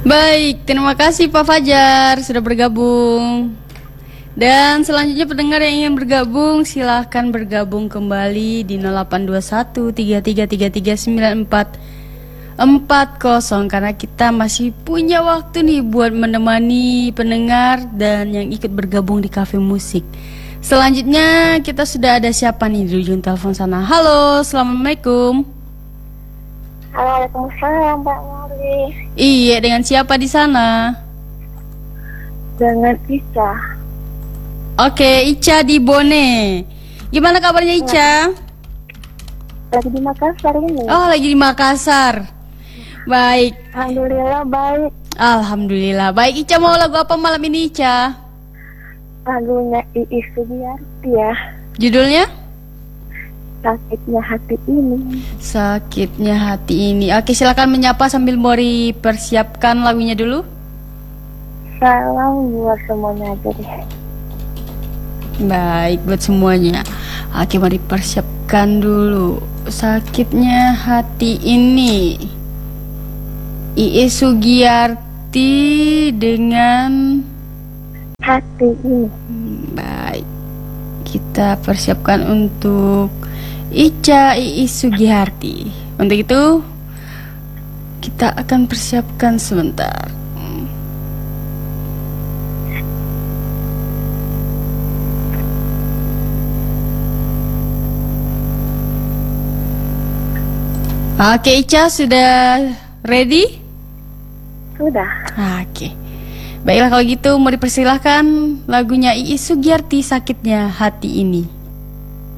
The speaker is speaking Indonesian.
Baik, terima kasih Pak Fajar sudah bergabung. Dan selanjutnya pendengar yang ingin bergabung silahkan bergabung kembali di 0821 3333 9440 karena kita masih punya waktu nih buat menemani pendengar dan yang ikut bergabung di Cafe Musik. Selanjutnya kita sudah ada siapa nih di ujung telepon sana. Halo, assalamualaikum. Waalaikumsalam Pak Mari. Iya, dengan siapa di sana? Dengan Ica. Oke, Ica di Bone. Gimana kabarnya Ica? Lagi di Makassar ini. Oh, lagi di Makassar. Baik. Alhamdulillah baik. Alhamdulillah. Baik, Ica mau lagu apa malam ini Ica? Lagunya Iis Sugiarti ya. Judulnya? Sakitnya hati ini. Sakitnya hati ini. Oke, silakan menyapa sambil Mori persiapkan lagunya dulu. Salam buat semuanya aja deh. Baik, buat semuanya. Oke, mari persiapkan dulu. Sakitnya hati ini. Iis Sugiarti dengan Hati ini. Baik. Kita persiapkan untuk Ica Iis Sugiarti. Untuk itu kita akan persiapkan sebentar. Oke, Ica sudah ready? Sudah. Oke. Baiklah kalau gitu mau dipersilahkan lagunya Iis Sugiarti Sakitnya Hati Ini.